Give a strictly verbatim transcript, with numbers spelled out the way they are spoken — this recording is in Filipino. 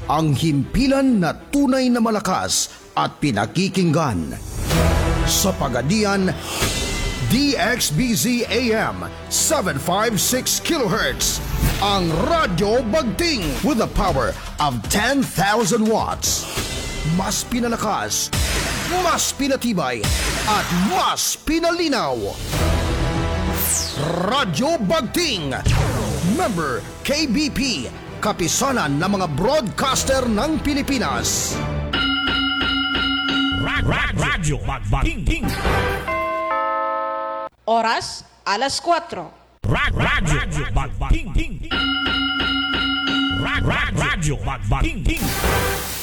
ang himpilan na tunay na malakas at pinakikinggan. Sa Pagadian, D X B Z A M seven fifty-six kilohertz, ang Radyo Bagting with a power of ten thousand watts. Mas pinalakas, mas pinatibay, at mas pinalinaw. Radyo Bagting, member K B P, kapisanan ng mga broadcaster ng Pilipinas. Radyo Bagting. Oras, alas cuatro. Radyo Bagting. Radyo Bagting.